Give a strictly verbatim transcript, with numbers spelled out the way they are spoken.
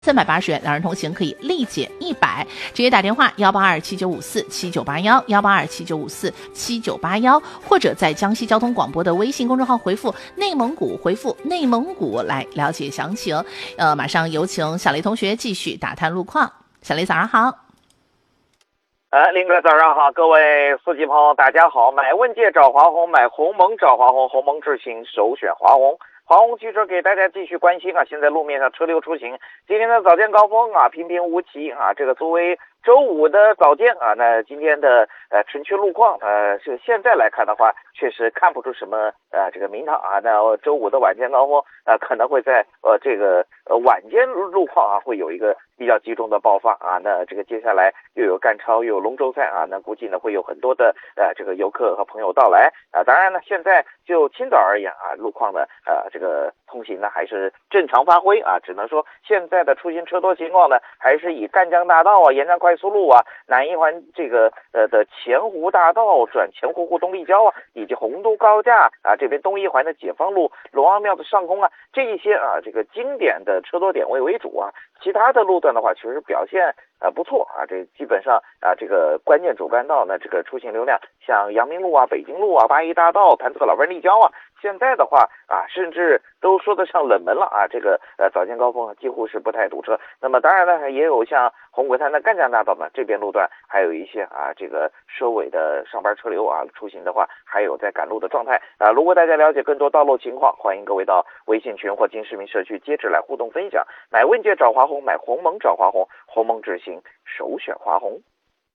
三百八十元，两人同行可以立减一百，直接打电话幺八二七九五四七九八幺幺八二七九五四七九八幺，或者在江西交通广播的微信公众号回复内蒙古，回复内蒙古来了解详情。呃，马上有请小雷同学继续打探路况。小雷早上好。 呃，林哥早上好，各位司机朋友大家好。买问界找华虹，买鸿蒙找华虹，鸿蒙智行首选华虹。华虹汽车给大家继续关心啊，现在路面上车流出行，今天的早间高峰啊平平无奇啊，这个作为周五的早间啊，那今天的呃城区路况呃是现在来看的话，确实看不出什么呃这个名堂啊。那周五的晚间高峰呃可能会在呃这个呃晚间路况啊会有一个比较集中的爆发啊。那这个接下来又有赣超又有龙舟赛啊，那估计呢会有很多的呃这个游客和朋友到来啊。当然呢，现在就青岛而言啊，路况呢呃这个通行呢还是正常发挥啊，只能说现在的出行车多情况呢还是以赣江大道啊、沿江快速路啊、南一环这个呃的前湖大道转前湖湖东立交啊，以及洪都高架啊这边东一环的解放路、龙王庙的上空啊，这一些啊这个经典的车多点位为主啊。其他的路段的话，其实表现呃不错啊，这基本上啊这个关键主干道呢，这个出行流量像阳明路啊、北京路啊、八一大道、潭子老湾立交啊，现在的话啊，甚至都说得上冷门了啊。这个呃早间高峰几乎是不太堵车。那么当然呢，也有像红鬼滩的赣江大道呢，这边路段还有一些啊这个收尾的上班车流啊，出行的话还有在赶路的状态啊。如果大家了解更多道路情况，欢迎各位到微信群或金市民社区接着来互动分享。买问界找华虹，买鸿蒙找华虹，鸿蒙智行首选华虹。